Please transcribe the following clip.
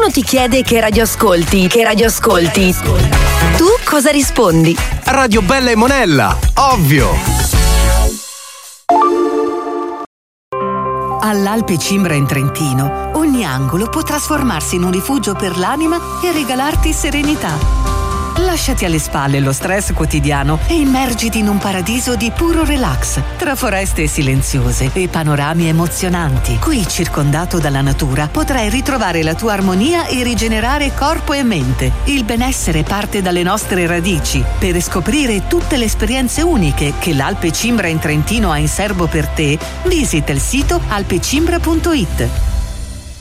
qualcuno ti chiede che radio ascolti, tu cosa rispondi? Radio Bella e Monella, ovvio! All'Alpe Cimbra in Trentino, ogni angolo può trasformarsi in un rifugio per l'anima e regalarti serenità. Lasciati alle spalle lo stress quotidiano e immergiti in un paradiso di puro relax, tra foreste silenziose e panorami emozionanti. Qui, circondato dalla natura, potrai ritrovare la tua armonia e rigenerare corpo e mente. Il benessere parte dalle nostre radici. Per scoprire tutte le esperienze uniche che l'Alpe Cimbra in Trentino ha in serbo per te, visita il sito alpecimbra.it.